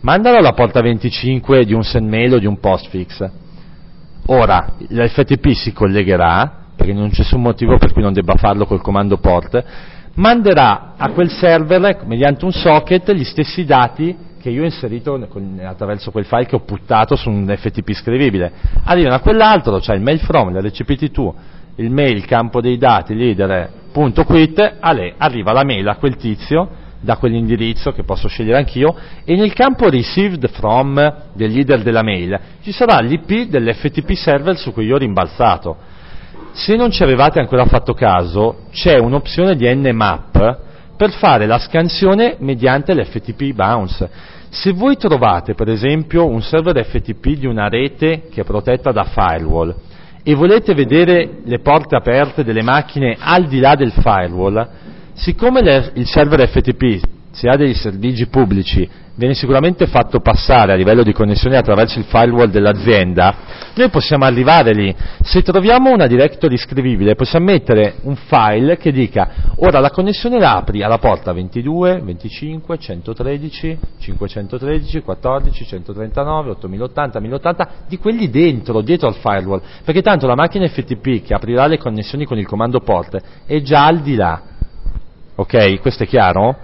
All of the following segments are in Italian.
mandalo alla porta 25 di un sendmail o di un postfix. Ora l'FTP si collegherà, perché non c'è nessun motivo per cui non debba farlo col comando port, manderà a quel server mediante un socket gli stessi dati che io ho inserito attraverso quel file che ho puttato su un FTP scrivibile. Arrivano a quell'altro, c'è il mail from, l'RCPT2, il mail, il campo dei dati, leader.quit, arriva la mail a quel tizio, da quell'indirizzo che posso scegliere anch'io, e nel campo received from del leader della mail ci sarà l'IP dell'FTP server su cui io ho rimbalzato. Se non ci avevate ancora fatto caso, c'è un'opzione di nmap per fare la scansione mediante l'FTP bounce. Se voi trovate per esempio un server FTP di una rete che è protetta da firewall e volete vedere le porte aperte delle macchine al di là del firewall, siccome il server FTP, se ha dei servigi pubblici, viene sicuramente fatto passare a livello di connessione attraverso il firewall dell'azienda, noi possiamo arrivare lì. Se troviamo una directory scrivibile, possiamo mettere un file che dica: ora la connessione la apri alla porta 22, 25, 113, 513, 14, 139, 8080, 1080, di quelli dietro al firewall, perché tanto la macchina FTP che aprirà le connessioni con il comando port è già al di là. Ok, questo è chiaro?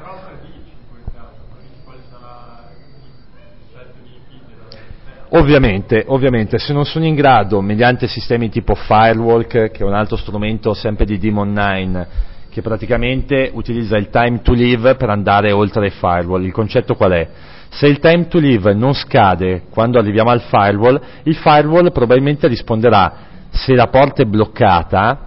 Ovviamente, se non sono in grado, mediante sistemi tipo Firewalk, che è un altro strumento sempre di Daemon 9, che praticamente utilizza il time to leave per andare oltre il firewall. Il concetto qual è? Se il time to leave non scade quando arriviamo al firewall, il firewall probabilmente risponderà se la porta è bloccata,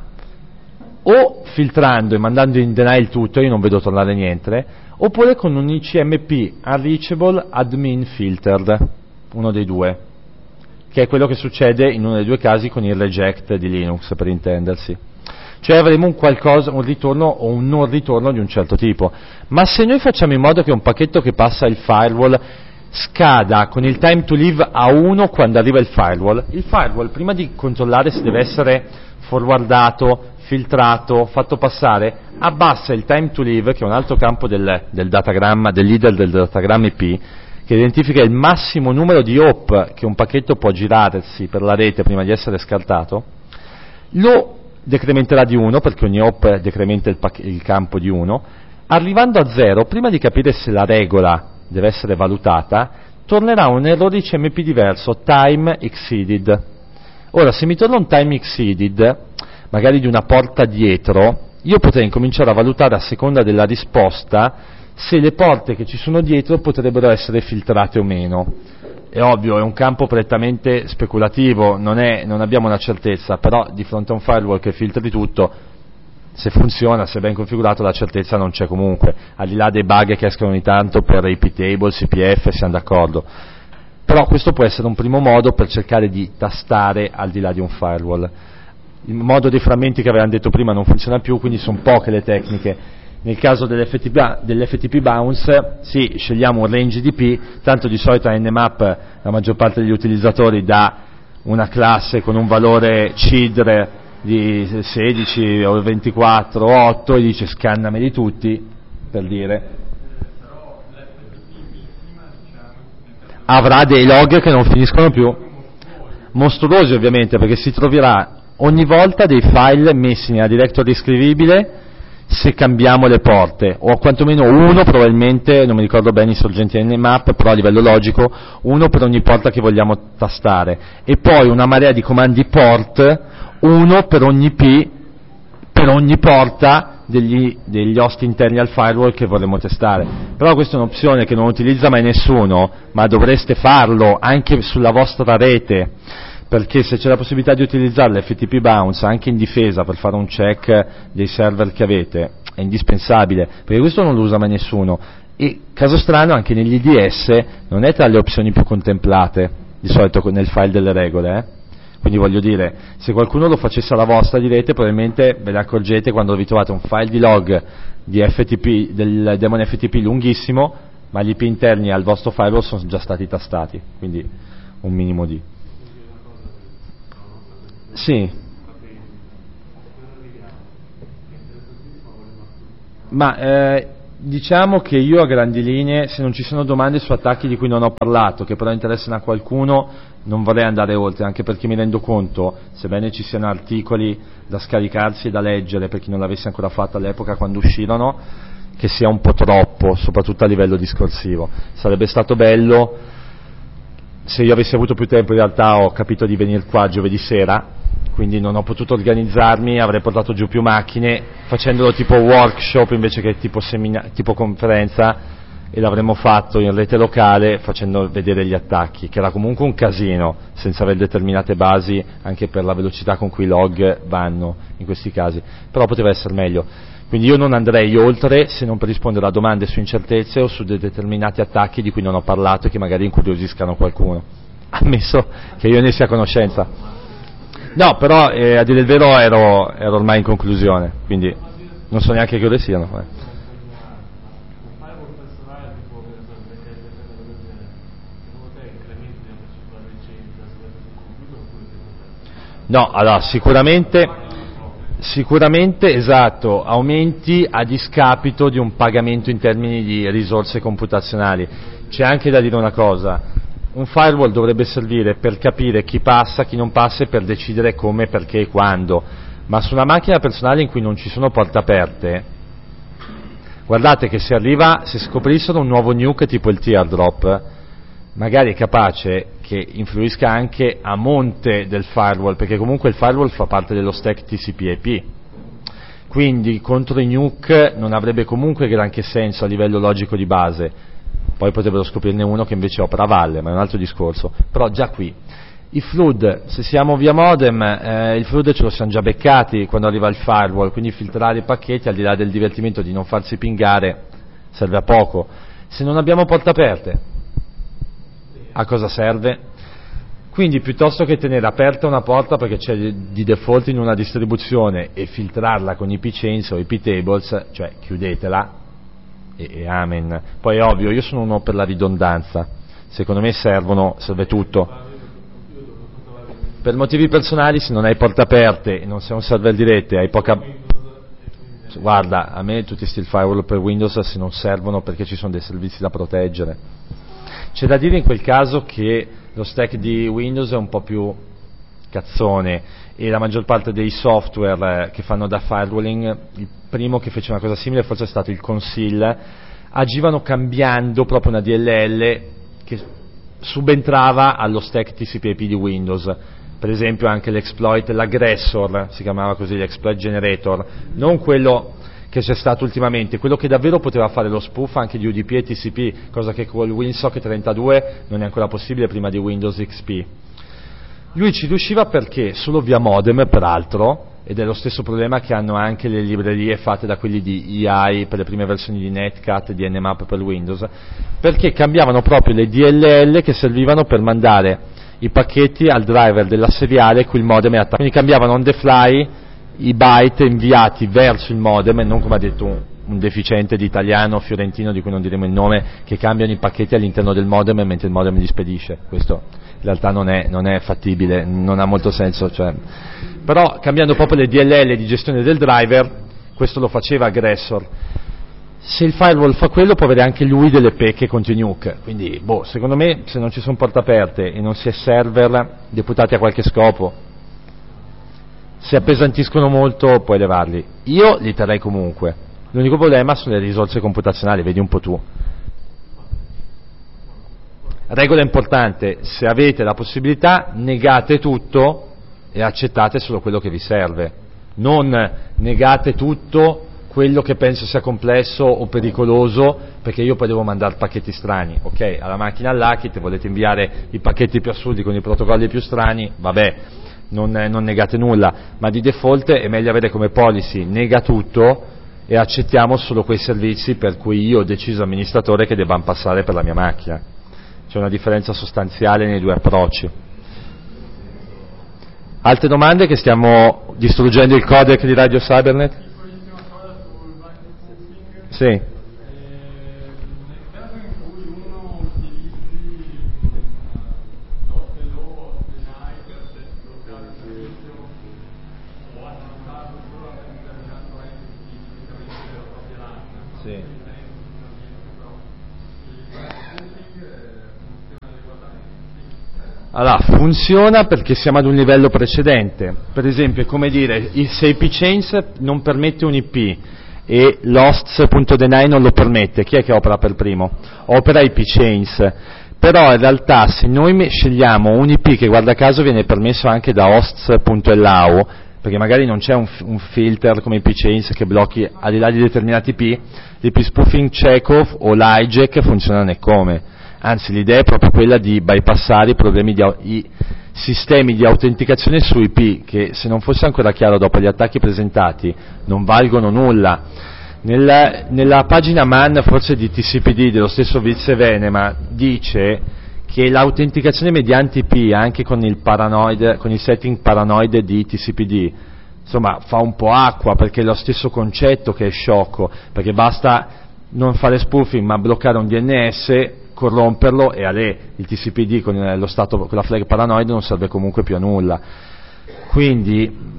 o filtrando e mandando in denial tutto, io non vedo tornare niente, oppure con un ICMP unreachable admin filtered, uno dei due, che è quello che succede in uno dei due casi con il reject di Linux, per intendersi. Cioè avremo un ritorno o un non ritorno di un certo tipo. Ma se noi facciamo in modo che un pacchetto che passa il firewall scada con il time to leave a 1 quando arriva il firewall prima di controllare se deve essere forwardato, filtrato, fatto passare, abbassa il time to leave, che è un altro campo del datagramma, del leader del datagramma IP, che identifica il massimo numero di hop che un pacchetto può girarsi per la rete prima di essere scartato, lo decrementerà di 1, perché ogni hop decrementa il campo di 1, arrivando a 0, prima di capire se la regola deve essere valutata, tornerà un errore ICMP diverso, time exceeded. Ora, se mi torna un time exceeded, magari di una porta dietro, io potrei incominciare a valutare a seconda della risposta se le porte che ci sono dietro potrebbero essere filtrate o meno. È ovvio, è un campo prettamente speculativo, non abbiamo una certezza, però di fronte a un firewall che filtri tutto, se funziona, se è ben configurato, la certezza non c'è comunque, al di là dei bug che escono ogni tanto per IP tables, IPF, siamo d'accordo. Però questo può essere un primo modo per cercare di tastare al di là di un firewall. Il modo dei frammenti che avevamo detto prima non funziona più, quindi sono poche le tecniche. Nel caso dell'FTP bounce, sì, scegliamo un range DP, tanto di solito a Nmap la maggior parte degli utilizzatori dà una classe con un valore CIDR di 16 o 24 o 8 e dice scannameli tutti, per dire. Avrà dei log che non finiscono più, mostruosi ovviamente, perché si troverà ogni volta dei file messi nella directory scrivibile se cambiamo le porte, o quantomeno uno probabilmente, non mi ricordo bene i sorgenti Nmap, però a livello logico, uno per ogni porta che vogliamo tastare, e poi una marea di comandi port, uno per ogni IP, per ogni porta degli host interni al firewall che vorremmo testare. Però questa è un'opzione che non utilizza mai nessuno, ma dovreste farlo anche sulla vostra rete, perché se c'è la possibilità di utilizzare l'FTP bounce anche in difesa per fare un check dei server che avete, è indispensabile, perché questo non lo usa mai nessuno, e caso strano anche negli IDS non è tra le opzioni più contemplate di solito nel file delle regole, Quindi voglio dire, se qualcuno lo facesse alla vostra direte, probabilmente ve ne accorgete quando vi trovate un file di log di FTP, del daemon FTP lunghissimo, ma gli IP interni al vostro firewall sono già stati tastati, quindi un minimo di... Sì. Ma Diciamo che io a grandi linee, se non ci sono domande su attacchi di cui non ho parlato, che però interessano a qualcuno, non vorrei andare oltre, anche perché mi rendo conto, sebbene ci siano articoli da scaricarsi e da leggere per chi non l'avesse ancora fatto all'epoca quando uscirono, che sia un po' troppo, soprattutto a livello discorsivo. Sarebbe stato bello, se io avessi avuto più tempo, in realtà ho capito di venire qua giovedì sera, quindi non ho potuto organizzarmi, avrei portato giù più macchine, facendolo tipo workshop invece che tipo conferenza, e l'avremmo fatto in rete locale facendo vedere gli attacchi, che era comunque un casino, senza aver determinate basi anche per la velocità con cui i log vanno in questi casi, però poteva essere meglio. Quindi io non andrei oltre se non per rispondere a domande su incertezze o su determinati attacchi di cui non ho parlato e che magari incuriosiscano qualcuno, ammesso che io ne sia a conoscenza. No, però a dire il vero ero ormai in conclusione, quindi non so neanche che ore siano. No, allora sicuramente esatto, aumenti a discapito di un pagamento in termini di risorse computazionali. C'è anche da dire una cosa: un firewall dovrebbe servire per capire chi passa, chi non passa e per decidere come, perché e quando, ma su una macchina personale in cui non ci sono porte aperte, guardate che se scoprissero un nuovo nuke tipo il teardrop, magari è capace che influisca anche a monte del firewall, perché comunque il firewall fa parte dello stack TCP/IP, quindi contro i nuke non avrebbe comunque granché senso a livello logico di base. Poi potrebbero scoprirne uno che invece opera a valle, ma è un altro discorso. Però già qui i flood, se siamo via modem, il flood ce lo siamo già beccati quando arriva il firewall, quindi filtrare i pacchetti, al di là del divertimento di non farsi pingare, serve a poco. Se non abbiamo porte aperte, a cosa serve? Quindi piuttosto che tenere aperta una porta perché c'è di default in una distribuzione e filtrarla con IP chains o IP tables, cioè chiudetela e amen. Poi è ovvio, io sono uno per la ridondanza, secondo me serve tutto. Per motivi personali, se non hai porte aperte e non sei un server diretto, hai poca... Guarda, a me tutti sti firewall per Windows se non servono perché ci sono dei servizi da proteggere. C'è da dire in quel caso che lo stack di Windows è un po' più cazzone e la maggior parte dei software che fanno da firewalling, il primo che fece una cosa simile forse è stato il Conceal, agivano cambiando proprio una DLL che subentrava allo stack TCP/IP di Windows. Per esempio anche l'exploit, l'aggressor, si chiamava così, l'exploit generator, non quello che c'è stato ultimamente, quello che davvero poteva fare lo spoof anche di UDP e TCP, cosa che con il WinSock 32 non è ancora possibile prima di Windows XP. Lui ci riusciva perché solo via modem, peraltro, ed è lo stesso problema che hanno anche le librerie fatte da quelli di EI per le prime versioni di Netcat e di Nmap per Windows, perché cambiavano proprio le DLL che servivano per mandare i pacchetti al driver della seriale cui il modem è attaccato, quindi cambiavano on the fly i byte inviati verso il modem e non come ha detto un deficiente di italiano fiorentino di cui non diremo il nome, che cambiano i pacchetti all'interno del modem mentre il modem li spedisce. Questo in realtà non è fattibile, non ha molto senso, cioè. Però cambiando proprio le DLL di gestione del driver, questo lo faceva Aggressor. Se il firewall fa quello può avere anche lui delle pecche contro i nuke, quindi secondo me se non ci sono porte aperte e non si è server deputati a qualche scopo, se appesantiscono molto puoi levarli. Io li terrei comunque. L'unico problema sono le risorse computazionali, vedi un po' tu. Regola importante: se avete la possibilità, negate tutto e accettate solo quello che vi serve. Non negate tutto quello che penso sia complesso o pericoloso, perché io poi devo mandare pacchetti strani. Ok, alla macchina all'Akit volete inviare i pacchetti più assurdi con i protocolli più strani, vabbè. Non negate nulla, ma di default è meglio avere come policy: nega tutto e accettiamo solo quei servizi per cui io ho deciso amministratore che debbano passare per la mia macchina. C'è una differenza sostanziale nei due approcci. Altre domande, che stiamo distruggendo il codec di Radio Cybernet? Sì. Allora, funziona perché siamo ad un livello precedente. Per esempio, è come dire, se ipchains non permette un IP e l'hosts.deny non lo permette, chi è che opera per primo? Opera ipchains. Però in realtà se noi scegliamo un IP che guarda caso viene permesso anche da hosts.allow, perché magari non c'è un filter come ipchains che blocchi al di là di determinati IP, l'IP spoofing Chekhov o l'hijack funzionano come. Anzi, l'idea è proprio quella di bypassare i sistemi di autenticazione su IP, che se non fosse ancora chiaro dopo gli attacchi presentati non valgono nulla. Nella pagina man forse di TCPD dello stesso Vince Venema dice che l'autenticazione mediante IP anche con il setting paranoid di TCPD insomma fa un po' acqua, perché è lo stesso concetto che è sciocco, perché basta non fare spoofing ma bloccare un DNS, corromperlo e il TCPD con la flag paranoid non serve comunque più a nulla. Quindi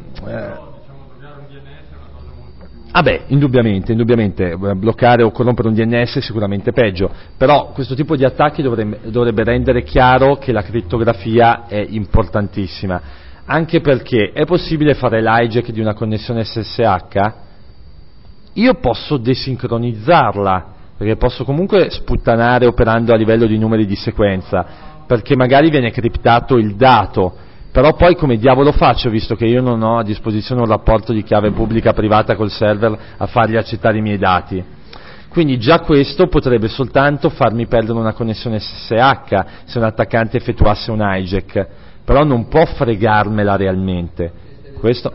indubbiamente, bloccare o corrompere un DNS è sicuramente peggio, però questo tipo di attacchi dovrebbe rendere chiaro che la crittografia è importantissima, anche perché è possibile fare l'hijack di una connessione SSH? Io posso desincronizzarla, perché posso comunque sputtanare operando a livello di numeri di sequenza, perché magari viene criptato il dato, però poi come diavolo faccio, visto che io non ho a disposizione un rapporto di chiave pubblica privata col server, a fargli accettare i miei dati? Quindi già questo potrebbe soltanto farmi perdere una connessione SSH se un attaccante effettuasse un hijack, però non può fregarmela realmente. Questo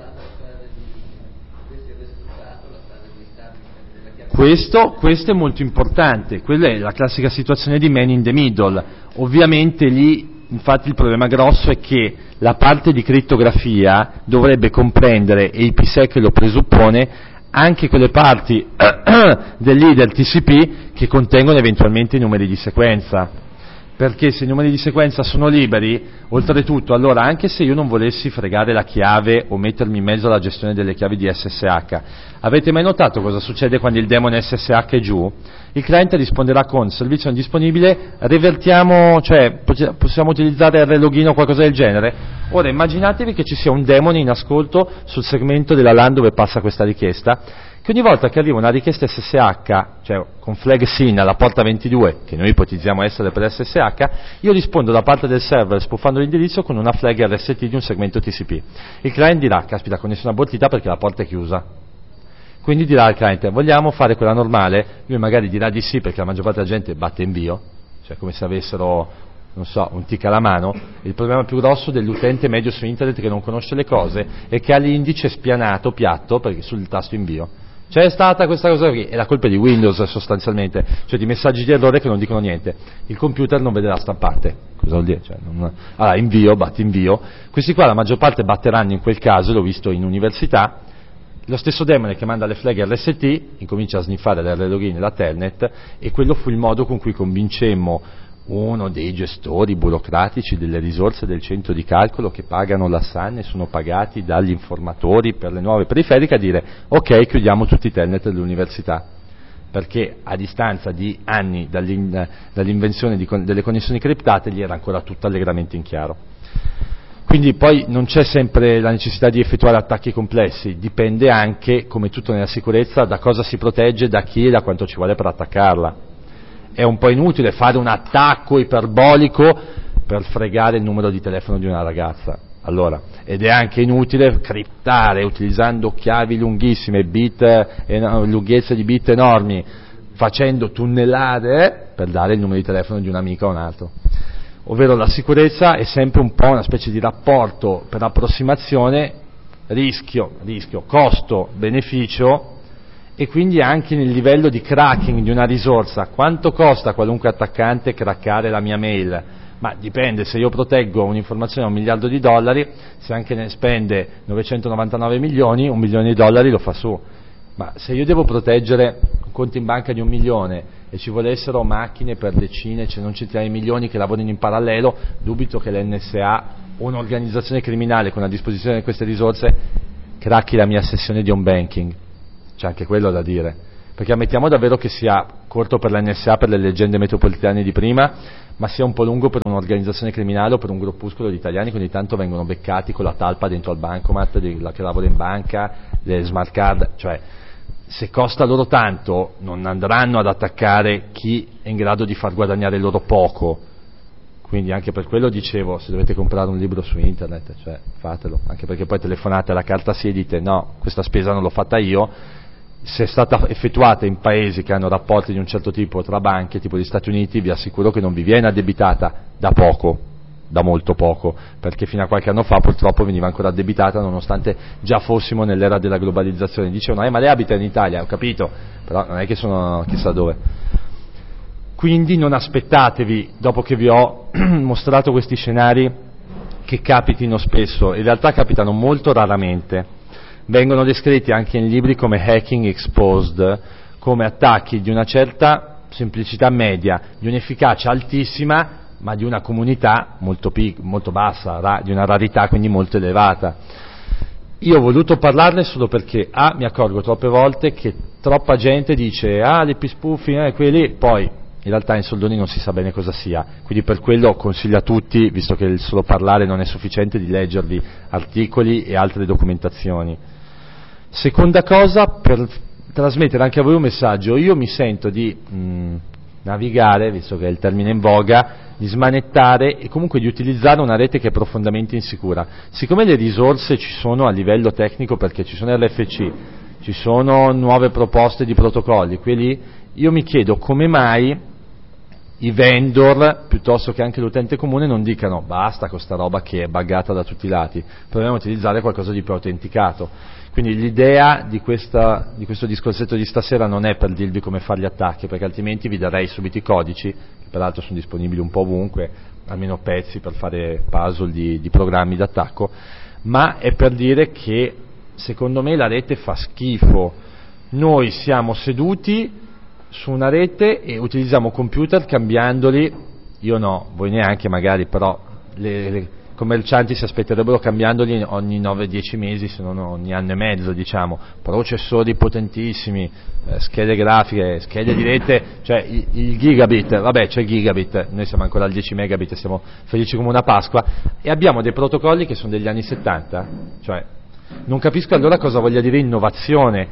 è molto importante, quella è la classica situazione di man in the middle. Ovviamente lì infatti il problema grosso è che la parte di crittografia dovrebbe comprendere, e IPsec lo presuppone, anche quelle parti del leader TCP che contengono eventualmente i numeri di sequenza, perché se i numeri di sequenza sono liberi, oltretutto, allora anche se io non volessi fregare la chiave o mettermi in mezzo alla gestione delle chiavi di SSH, avete mai notato cosa succede quando il daemon SSH è giù? Il client risponderà con servizio indisponibile, revertiamo, cioè possiamo utilizzare RLogin o qualcosa del genere. Ora immaginatevi che ci sia un daemon in ascolto sul segmento della LAN dove passa questa richiesta, che ogni volta che arriva una richiesta SSH, cioè con flag SYN alla porta 22, che noi ipotizziamo essere per SSH, io rispondo da parte del server spoofando l'indirizzo con una flag RST di un segmento TCP. Il client dirà, caspita, connessione abortita perché la porta è chiusa. Quindi dirà al client, vogliamo fare quella normale? Lui magari dirà di sì, perché la maggior parte della gente batte invio, cioè come se avessero, non so, un tic alla mano. Il problema più grosso dell'utente medio su internet che non conosce le cose è che ha l'indice spianato, piatto, perché sul tasto invio. C'è stata questa cosa qui, e la colpa è di Windows sostanzialmente, cioè di messaggi di errore che non dicono niente. Il computer non vede la stampante. Cosa vuol dire? Cioè, allora, invio, batti invio. Questi qua la maggior parte batteranno in quel caso, l'ho visto in università. Lo stesso demone che manda le flag RST incomincia a sniffare l'RLogin e la telnet, e quello fu il modo con cui convincemmo uno dei gestori burocratici delle risorse del centro di calcolo che pagano la SAN e sono pagati dagli informatori per le nuove periferiche a dire ok, chiudiamo tutti i telnet dell'università, perché a distanza di anni dall'invenzione delle connessioni criptate gli era ancora tutto allegramente in chiaro. Quindi poi non c'è sempre la necessità di effettuare attacchi complessi, dipende anche, come tutto nella sicurezza, da cosa si protegge, da chi e da quanto ci vuole per attaccarla. È un po' inutile fare un attacco iperbolico per fregare il numero di telefono di una ragazza. Allora, ed è anche inutile criptare utilizzando chiavi lunghissime, lunghezze di bit enormi, facendo tunnellare per dare il numero di telefono di un'amica o un altro. Ovvero la sicurezza è sempre un po' una specie di rapporto per approssimazione rischio, costo, beneficio, e quindi anche nel livello di cracking di una risorsa. Quanto costa qualunque attaccante craccare la mia mail? Ma dipende, se io proteggo un'informazione a $1 miliardo, se anche ne spende 999 milioni, $1 milione lo fa su. Ma se io devo proteggere un conto in banca di 1 milione e ci volessero macchine per decine, cioè non centinaia di milioni che lavorino in parallelo, dubito che l'NSA o un'organizzazione criminale con a disposizione queste risorse cracchi la mia sessione di home banking. C'è anche quello da dire, perché ammettiamo davvero che sia corto per l'NSA, per le leggende metropolitane di prima, ma sia un po' lungo per un'organizzazione criminale o per un gruppuscolo di italiani che ogni tanto vengono beccati con la talpa dentro al bancomat che lavora in banca, le smart card, cioè se costa loro tanto non andranno ad attaccare chi è in grado di far guadagnare loro poco. Quindi anche per quello dicevo, se dovete comprare un libro su internet, cioè fatelo, anche perché poi telefonate alla carta sì e dite no, questa spesa non l'ho fatta io, se è stata effettuata in paesi che hanno rapporti di un certo tipo tra banche, tipo gli Stati Uniti, vi assicuro che non vi viene addebitata da poco, da molto poco, perché fino a qualche anno fa purtroppo veniva ancora addebitata nonostante già fossimo nell'era della globalizzazione. Dicevano, ma lei abita in Italia, ho capito, però non è che sono chissà dove. Quindi non aspettatevi, dopo che vi ho mostrato questi scenari, che capitino spesso, in realtà capitano molto raramente, vengono descritti anche in libri come Hacking Exposed, come attacchi di una certa semplicità media, di un'efficacia altissima, ma di una comunità molto bassa, di una rarità quindi molto elevata. Io ho voluto parlarne solo perché mi accorgo troppe volte che troppa gente dice l'IP spoofing, quelli, poi in realtà in soldoni non si sa bene cosa sia, quindi per quello consiglio a tutti, visto che il solo parlare non è sufficiente, di leggervi articoli e altre documentazioni. Seconda cosa, per trasmettere anche a voi un messaggio, io mi sento di navigare, visto che è il termine in voga, di smanettare e comunque di utilizzare una rete che è profondamente insicura. Siccome le risorse ci sono a livello tecnico, perché ci sono RFC, ci sono nuove proposte di protocolli, quelli, io mi chiedo come mai i vendor, piuttosto che anche l'utente comune, non dicano basta con sta roba che è buggata da tutti i lati, proviamo a utilizzare qualcosa di più autenticato. Quindi l'idea di questo discorsetto di stasera non è per dirvi come fare gli attacchi, perché altrimenti vi darei subito i codici, che peraltro sono disponibili un po' ovunque, almeno pezzi per fare puzzle di programmi d'attacco, ma è per dire che secondo me la rete fa schifo. Noi siamo seduti su una rete e utilizziamo computer cambiandoli, io no, voi neanche magari, però le commercianti si aspetterebbero cambiandoli ogni 9-10 mesi, se non ogni anno e mezzo, diciamo, processori potentissimi, schede grafiche, schede di rete, cioè il gigabit, vabbè c'è il gigabit, noi siamo ancora al 10 megabit, siamo felici come una Pasqua, e abbiamo dei protocolli che sono degli anni 70, cioè non capisco allora cosa voglia dire innovazione,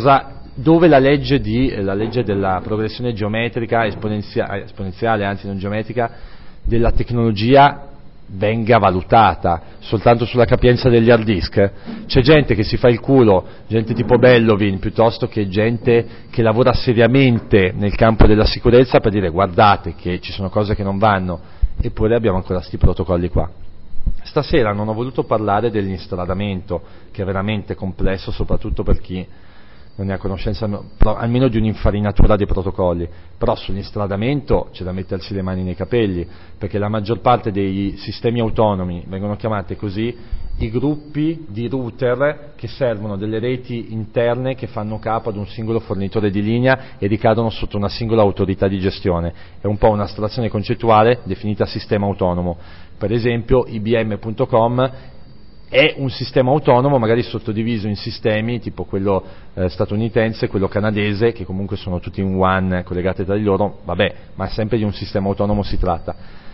dove la legge della progressione geometrica, esponenziale, anzi non geometrica, della tecnologia venga valutata soltanto sulla capienza degli hard disk. C'è gente che si fa il culo, gente tipo Bellovin, piuttosto che gente che lavora seriamente nel campo della sicurezza per dire guardate che ci sono cose che non vanno, eppure abbiamo ancora sti protocolli qua. Stasera non ho voluto parlare dell'instradamento, che è veramente complesso, soprattutto per chi non ne ha conoscenza, almeno di un'infarinatura dei protocolli, però sull'instradamento c'è da mettersi le mani nei capelli, perché la maggior parte dei sistemi autonomi vengono chiamate così i gruppi di router che servono delle reti interne che fanno capo ad un singolo fornitore di linea e ricadono sotto una singola autorità di gestione. È un po' un'astrazione concettuale definita sistema autonomo. Per esempio IBM.com è un sistema autonomo magari sottodiviso in sistemi tipo quello statunitense e quello canadese, che comunque sono tutti in WAN collegati tra di loro, vabbè, ma sempre di un sistema autonomo si tratta.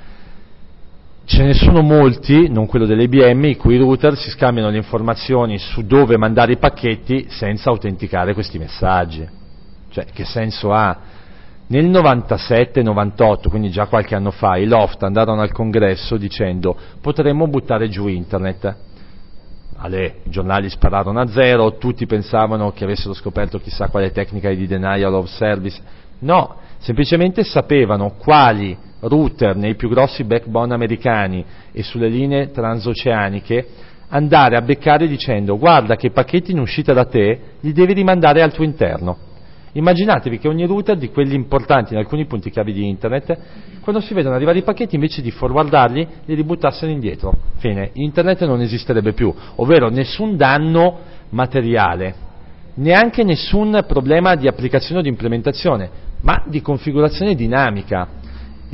Ce ne sono molti, non quello dell'IBM, i cui router si scambiano le informazioni su dove mandare i pacchetti senza autenticare questi messaggi. Cioè, che senso ha? Nel 97-98, quindi già qualche anno fa, i Loft andarono al congresso dicendo potremmo buttare giù internet. I giornali spararono a zero, tutti pensavano che avessero scoperto chissà quale tecnica di denial of service. No, semplicemente sapevano quali router nei più grossi backbone americani e sulle linee transoceaniche andare a beccare dicendo guarda che i pacchetti in uscita da te li devi rimandare al tuo interno. Immaginatevi che ogni router di quelli importanti in alcuni punti chiavi di internet, quando si vedono arrivare i pacchetti, invece di forwardarli, li ributtassero indietro. Fine, internet non esisterebbe più, ovvero nessun danno materiale, neanche nessun problema di applicazione o di implementazione, ma di configurazione dinamica.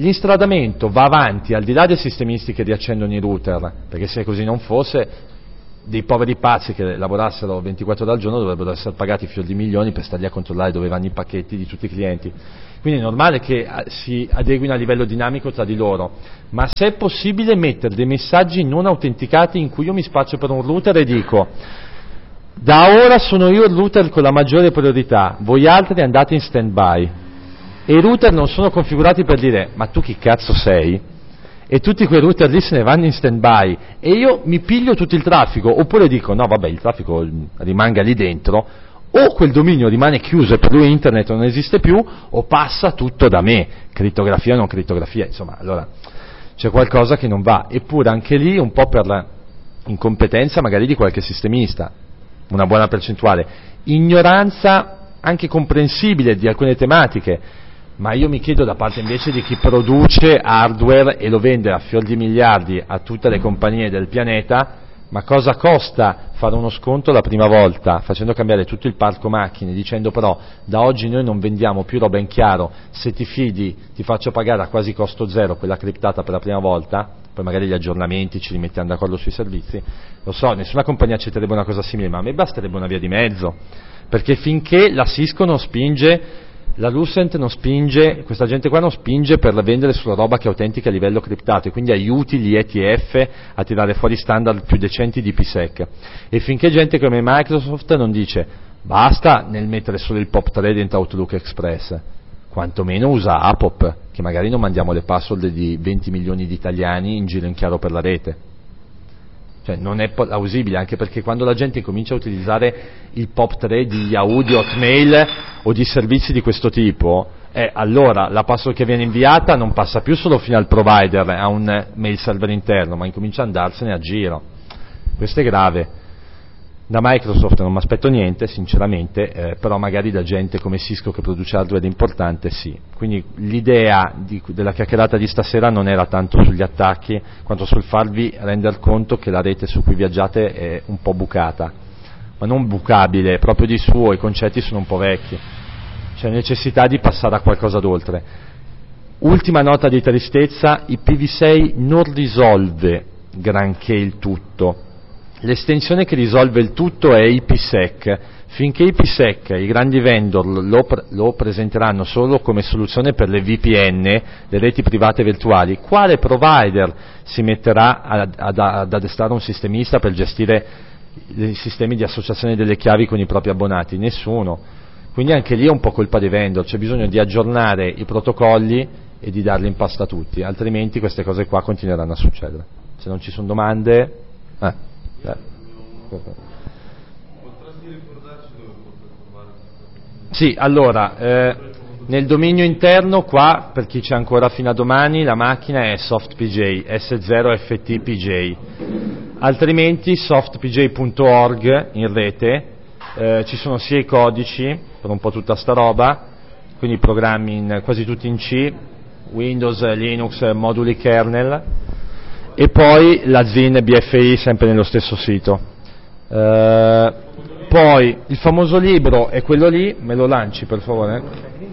L'instradamento va avanti al di là dei sistemisti che riaccendono i router, perché se così non fosse dei poveri pazzi che lavorassero 24 ore al giorno dovrebbero essere pagati fior di milioni per starli a controllare dove vanno i pacchetti di tutti i clienti. Quindi è normale che si adeguino a livello dinamico tra di loro, ma se è possibile mettere dei messaggi non autenticati in cui io mi spaccio per un router e dico: da ora sono io il router con la maggiore priorità, voi altri andate in stand by, e i router non sono configurati per dire ma tu chi cazzo sei? E tutti quei router lì se ne vanno in stand by e io mi piglio tutto il traffico, oppure dico no vabbè, il traffico rimanga lì dentro, o quel dominio rimane chiuso e per lui internet non esiste più, o passa tutto da me, crittografia o non crittografia, insomma, allora c'è qualcosa che non va. Eppure anche lì un po' per la incompetenza magari di qualche sistemista, una buona percentuale, ignoranza anche comprensibile di alcune tematiche, ma io mi chiedo da parte invece di chi produce hardware e lo vende a fior di miliardi a tutte le compagnie del pianeta, ma cosa costa fare uno sconto la prima volta facendo cambiare tutto il parco macchine, dicendo però da oggi noi non vendiamo più roba in chiaro, se ti fidi ti faccio pagare a quasi costo zero quella criptata per la prima volta, poi magari gli aggiornamenti ci rimettiamo d'accordo sui servizi, lo so, nessuna compagnia accetterebbe una cosa simile, ma a me basterebbe una via di mezzo, perché finché la Cisco non spinge, la Lucent non spinge, questa gente qua non spinge per vendere sulla roba che è autentica a livello criptato e quindi aiuti gli ETF a tirare fuori standard più decenti di IPsec, e finché gente come Microsoft non dice basta nel mettere solo il POP3 dentro Outlook Express, quantomeno usa APOP, che magari non mandiamo le password di 20 milioni di italiani in giro in chiaro per la rete. Cioè non è plausibile, anche perché quando la gente comincia a utilizzare il POP3 di Yahoo, di Hotmail o di servizi di questo tipo, allora la password che viene inviata non passa più solo fino al provider, a un mail server interno, ma incomincia ad andarsene a giro. Questo è grave. Da Microsoft non mi aspetto niente, sinceramente, però magari da gente come Cisco che produce hardware importante sì. Quindi l'idea della chiacchierata di stasera non era tanto sugli attacchi, quanto sul farvi rendere conto che la rete su cui viaggiate è un po' bucata, ma non bucabile, proprio di suo, i concetti sono un po' vecchi, c'è necessità di passare a qualcosa d'oltre. Ultima nota di tristezza, IPv6 non risolve granché il tutto. L'estensione che risolve il tutto è IPsec. Finché IPsec i grandi vendor lo presenteranno solo come soluzione per le VPN, le reti private virtuali, quale provider si metterà ad addestrare un sistemista per gestire i sistemi di associazione delle chiavi con i propri abbonati? Nessuno. Quindi anche lì è un po' colpa dei vendor, c'è bisogno di aggiornare i protocolli e di darli in pasta a tutti, altrimenti queste cose qua continueranno a succedere. Se non ci sono domande... Potresti ricordarci dove poter trovare questa? Sì, allora, nel dominio interno qua, per chi c'è ancora fino a domani, la macchina è softpj, S0ftpj, altrimenti softpj.org in rete, ci sono sia i codici per un po' tutta sta roba, quindi programmi quasi tutti in C, Windows, Linux, moduli kernel, e poi la ZIN BFI sempre nello stesso sito. Poi il famoso libro è quello lì, me lo lanci per favore?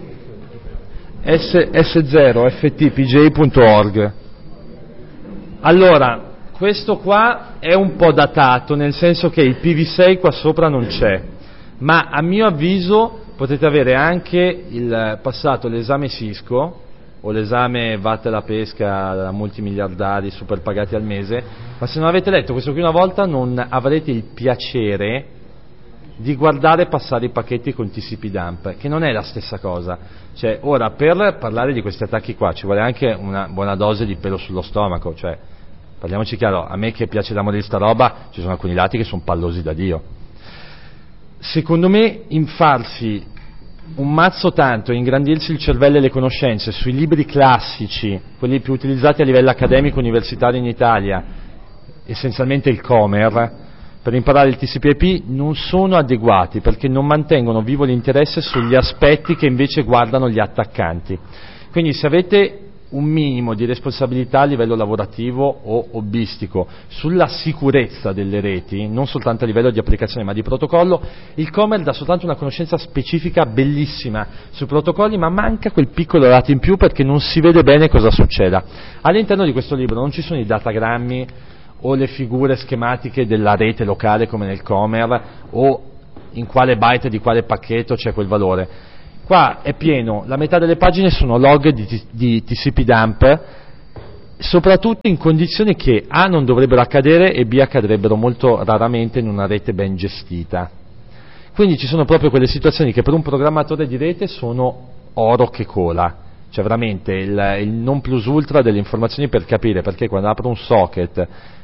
S0ftpj.org. Allora, questo qua è un po' datato, nel senso che il PV6 qua sopra non c'è, ma a mio avviso potete avere anche passato l'esame Cisco o l'esame Vatte la pesca da multimiliardari super pagati al mese, ma se non avete letto questo qui una volta non avrete il piacere di guardare passare i pacchetti con TCP dump, che non è la stessa cosa. Cioè, ora, per parlare di questi attacchi qua ci vuole anche una buona dose di pelo sullo stomaco, cioè, parliamoci chiaro, a me che piace da morire sta roba, ci sono alcuni lati che sono pallosi da Dio. Secondo me, infarsi un mazzo tanto, ingrandirsi il cervello e le conoscenze sui libri classici, quelli più utilizzati a livello accademico universitario in Italia, essenzialmente il Comer, per imparare il TCP/IP non sono adeguati, perché non mantengono vivo l'interesse sugli aspetti che invece guardano gli attaccanti. Quindi se avete un minimo di responsabilità a livello lavorativo o hobbistico sulla sicurezza delle reti, non soltanto a livello di applicazione ma di protocollo, il Comer dà soltanto una conoscenza specifica bellissima sui protocolli, ma manca quel piccolo lato in più perché non si vede bene cosa succeda. All'interno di questo libro non ci sono i datagrammi o le figure schematiche della rete locale come nel Comer, o in quale byte di quale pacchetto c'è quel valore. Qua è pieno, la metà delle pagine sono log di TCP dump, soprattutto in condizioni che A non dovrebbero accadere e B accadrebbero molto raramente in una rete ben gestita. Quindi ci sono proprio quelle situazioni che per un programmatore di rete sono oro che cola, cioè veramente il non plus ultra delle informazioni per capire perché quando apro un socket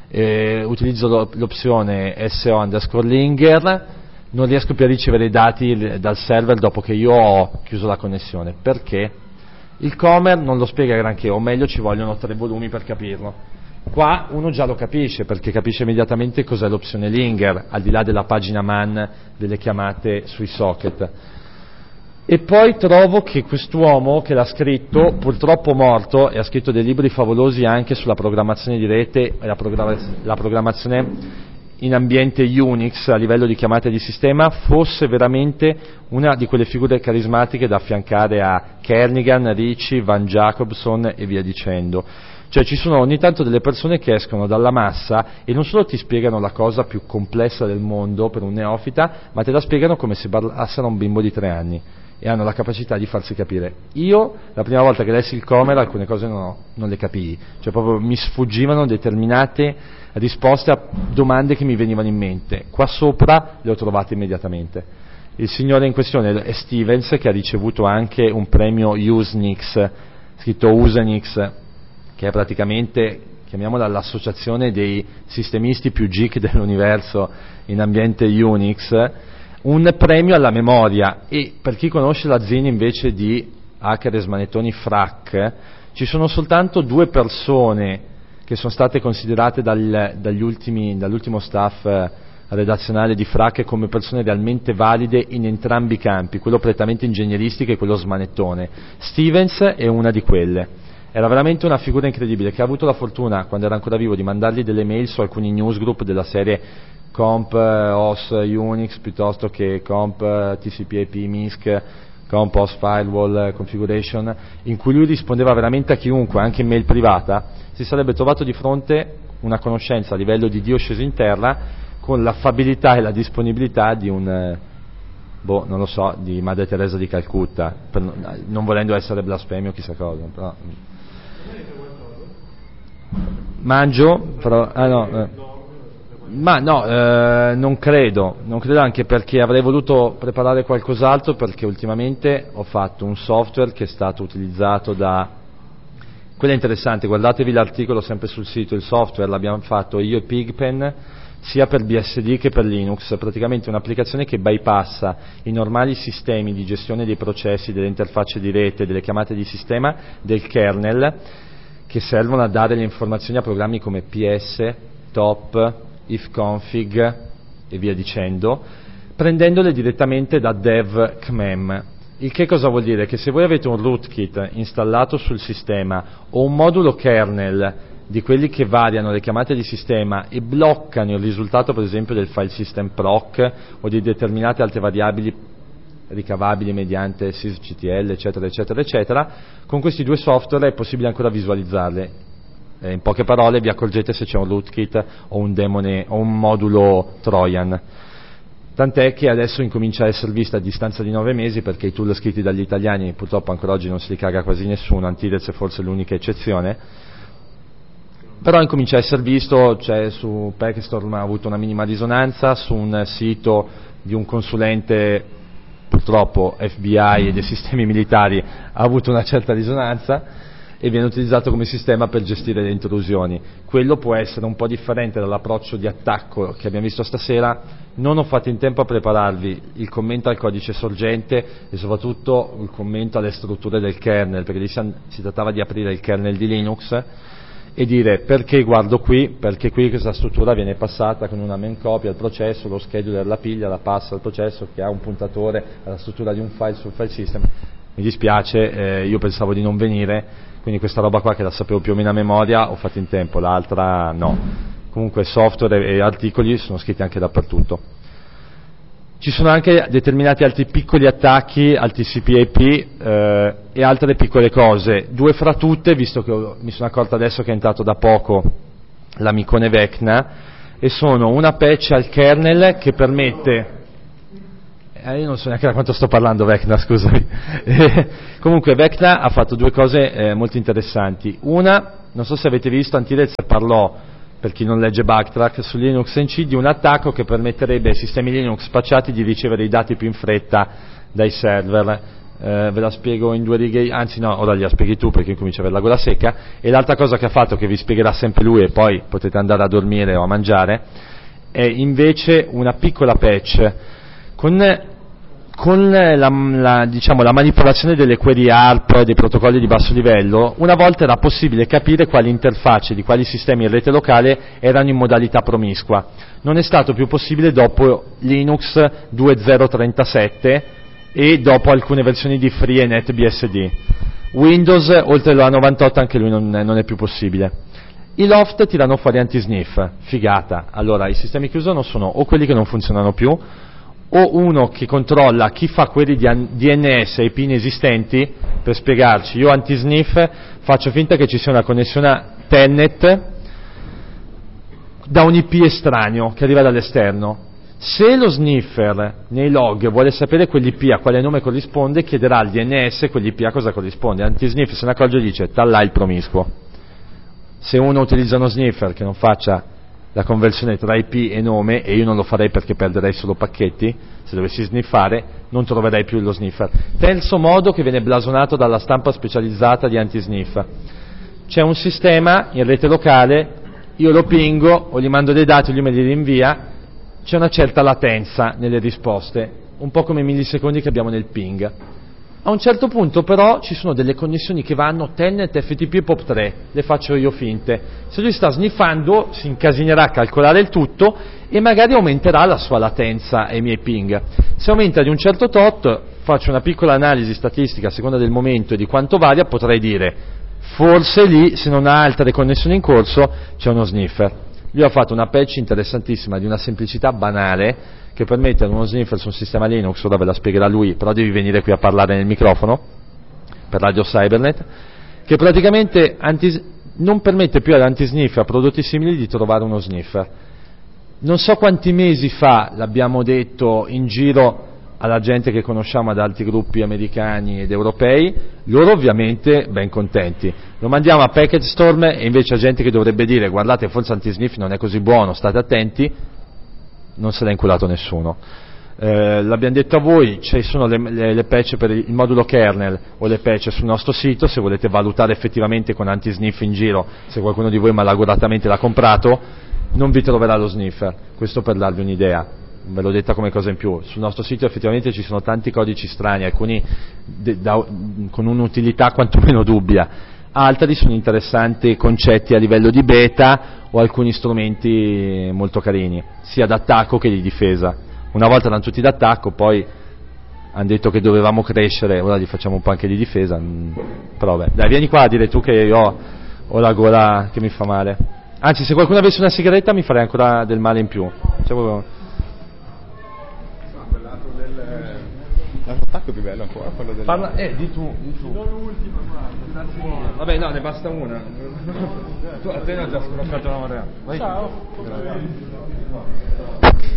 utilizzo l'opzione SO_linger, non riesco più a ricevere i dati dal server dopo che io ho chiuso la connessione. Perché? Il Comer non lo spiega granché, o meglio ci vogliono 3 volumi per capirlo. Qua uno già lo capisce, perché capisce immediatamente cos'è l'opzione linger, al di là della pagina man delle chiamate sui socket. E poi trovo che quest'uomo che l'ha scritto, purtroppo morto, e ha scritto dei libri favolosi anche sulla programmazione di rete e la programmazione in ambiente Unix a livello di chiamate di sistema, fosse veramente una di quelle figure carismatiche da affiancare a Kernighan, Ricci, Van Jacobson e via dicendo. Cioè ci sono ogni tanto delle persone che escono dalla massa e non solo ti spiegano la cosa più complessa del mondo per un neofita, ma te la spiegano come se parlassero a un bimbo di 3 anni e hanno la capacità di farsi capire. Io la prima volta che lessi il Comer alcune cose non le capii, cioè proprio mi sfuggivano determinate risposte a domande che mi venivano in mente. Qua sopra le ho trovate immediatamente. Il signore in questione è Stevens, che ha ricevuto anche un premio Usenix, scritto Usenix, che è praticamente, chiamiamola, l'associazione dei sistemisti più geek dell'universo in ambiente Unix, un premio alla memoria. E per chi conosce la zine invece di hacker e smanettoni FRAC, ci sono soltanto 2 persone che sono state considerate dall'ultimo staff redazionale di FRAC come persone realmente valide in entrambi i campi, quello prettamente ingegneristico e quello smanettone. Stevens è una di quelle. Era veramente una figura incredibile, che ha avuto la fortuna, quando era ancora vivo, di mandargli delle mail su alcuni newsgroup della serie Comp OS Unix, piuttosto che Comp TCP/IP MISC, Comp OS Firewall Configuration, in cui lui rispondeva veramente a chiunque, anche in mail privata. Si sarebbe trovato di fronte una conoscenza a livello di Dio sceso in terra, con l'affabilità e la disponibilità di un... non lo so, di Madre Teresa di Calcutta, non volendo essere blasfemio chissà cosa, però... Mangio, però... Ma no, non credo anche perché avrei voluto preparare qualcos'altro, perché ultimamente ho fatto un software che è stato utilizzato da... Quello è interessante, guardatevi l'articolo sempre sul sito, il software l'abbiamo fatto io e Pigpen, sia per BSD che per Linux, praticamente un'applicazione che bypassa i normali sistemi di gestione dei processi, delle interfacce di rete, delle chiamate di sistema, del kernel, che servono a dare le informazioni a programmi come PS, top, ifconfig e via dicendo, prendendole direttamente da dev kmem. Il che cosa vuol dire? Che se voi avete un rootkit installato sul sistema o un modulo kernel di quelli che variano le chiamate di sistema e bloccano il risultato per esempio del file system proc o di determinate altre variabili ricavabili mediante sysctl eccetera eccetera eccetera, con questi 2 software è possibile ancora visualizzarle. In poche parole vi accorgete se c'è un rootkit o un demone o un modulo trojan, tant'è che adesso incomincia a essere vista a distanza di 9 mesi, perché i tool scritti dagli italiani purtroppo ancora oggi non si li caga quasi nessuno, Antirez è forse l'unica eccezione, però incomincia a essere visto, cioè su Packstorm ha avuto una minima risonanza, su un sito di un consulente purtroppo FBI e dei sistemi militari ha avuto una certa risonanza e viene utilizzato come sistema per gestire le intrusioni. Quello può essere un po' differente dall'approccio di attacco che abbiamo visto stasera. Non ho fatto in tempo a prepararvi il commento al codice sorgente e soprattutto il commento alle strutture del kernel, perché lì si trattava di aprire il kernel di Linux e dire perché guardo qui, perché qui questa struttura viene passata con una main copy al processo, lo scheduler la piglia, la passa al processo che ha un puntatore alla struttura di un file sul file system. Mi dispiace, io pensavo di non venire, quindi questa roba qua che la sapevo più o meno a memoria ho fatto in tempo, l'altra no. Comunque software e articoli sono scritti anche dappertutto. Ci sono anche determinati altri piccoli attacchi al TCP/IP e altre piccole cose, 2 fra tutte, visto che mi sono accorto adesso che è entrato da poco l'amicone Vecna, e sono una patch al kernel che permette... io non so neanche da quanto sto parlando Vecna, scusami. Comunque Vecna ha fatto due cose molto interessanti. Una, non so se avete visto, Antirez parlò, per chi non legge Backtrack, su Linux NC di un attacco che permetterebbe ai sistemi Linux spacciati di ricevere i dati più in fretta dai server. Ve la spiego in 2 righe, anzi no, ora gliela spieghi tu perché comincia a avere la gola secca. E l'altra cosa che ha fatto, che vi spiegherà sempre lui e poi potete andare a dormire o a mangiare, è invece una piccola patch con la manipolazione delle query ARP dei protocolli di basso livello. Una volta era possibile capire quali interfacce di quali sistemi in rete locale erano in modalità promiscua. Non è stato più possibile dopo Linux 2.0.37 e dopo alcune versioni di Free e NetBSD. Windows, oltre alla 98, anche lui non è più possibile. I loft tirano fuori anti-sniff, figata. Allora, i sistemi che usano sono o quelli che non funzionano più, o uno che controlla chi fa query di DNS ai pin esistenti. Per spiegarci, io anti-sniff faccio finta che ci sia una connessione a Telnet da un IP estraneo che arriva dall'esterno. Se lo sniffer nei log vuole sapere quell'IP a quale nome corrisponde, chiederà al DNS quell'IP a cosa corrisponde. Anti-sniff se ne accorge dice là il promiscuo. Se uno utilizza uno sniffer che non faccia la conversione tra IP e nome, e io non lo farei perché perderei solo pacchetti, se dovessi sniffare non troverei più lo sniffer. Terzo modo che viene blasonato dalla stampa specializzata di anti-sniff: c'è un sistema in rete locale, io lo pingo o gli mando dei dati o lui me li rinvia, c'è una certa latenza nelle risposte, un po' come i millisecondi che abbiamo nel ping. A un certo punto però ci sono delle connessioni che vanno Telnet, FTP e POP3, le faccio io finte. Se lui sta sniffando si incasinerà a calcolare il tutto e magari aumenterà la sua latenza ai miei ping. Se aumenta di un certo tot, faccio una piccola analisi statistica a seconda del momento e di quanto varia, potrei dire forse lì, se non ha altre connessioni in corso, c'è uno sniffer. Lui ha fatto una patch interessantissima di una semplicità banale che permette ad uno sniffer su un sistema Linux, ora ve la spiegherà lui, però devi venire qui a parlare nel microfono per Radio Cybernet, che praticamente non permette più ad antisniffer a prodotti simili di trovare uno sniffer. Non so quanti mesi fa l'abbiamo detto in giro alla gente che conosciamo da altri gruppi americani ed europei, loro ovviamente ben contenti. Lo mandiamo a Package Storm e invece a gente che dovrebbe dire guardate forse antisniff non è così buono, state attenti, non se l'ha inculato nessuno. L'abbiamo detto a voi, ci sono le patch per il modulo kernel o le patch sul nostro sito, se volete valutare effettivamente con antisniff in giro, se qualcuno di voi malauguratamente l'ha comprato, non vi troverà lo sniffer, questo per darvi un'idea. Ve l'ho detta come cosa in più. Sul nostro sito effettivamente ci sono tanti codici strani, alcuni con un'utilità quantomeno dubbia, altri sono interessanti concetti a livello di beta o alcuni strumenti molto carini, sia d'attacco che di difesa. Una volta erano tutti d'attacco, poi hanno detto che dovevamo crescere, ora li facciamo un po' anche di difesa, però beh. Dai, vieni qua a dire tu che io ho la gola che mi fa male. Anzi, se qualcuno avesse una sigaretta mi farei ancora del male in più. L'attacco è più bello ancora, quello del... Parla, di tu. Non l'ultima, grazie mille. Vabbè, no, ne basta una. Tu a te ne ho già scroccato una marea. Ciao.